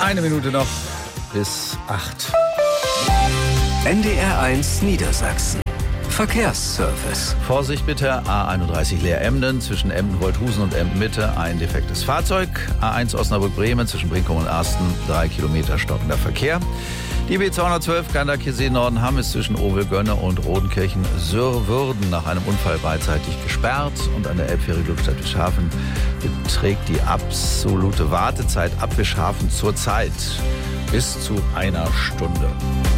Eine Minute noch bis 8. NDR1 Niedersachsen. Verkehrsservice. Vorsicht bitte, A31 Leer-Emden zwischen Emden-Wolthusen und Emden-Mitte ein defektes Fahrzeug. A1 Osnabrück-Bremen zwischen Brinkum und Arsten 3 Kilometer stockender Verkehr. Die B212 Ganderkesee-Norden-Hamm ist zwischen Ovel-Gönne und Rodenkirchen-Sürwürden nach einem Unfall beidseitig gesperrt. Und an der Elbfähre Glückstadt-Wischhafen beträgt die absolute Wartezeit ab Wischhafen zurzeit bis zu 1 Stunde.